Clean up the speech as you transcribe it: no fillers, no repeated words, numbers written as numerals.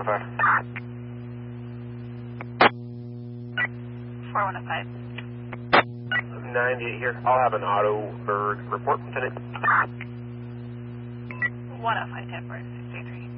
4105. 4105. 98 here. I'll have an auto bird report, Lieutenant. 105 Temperate, 623.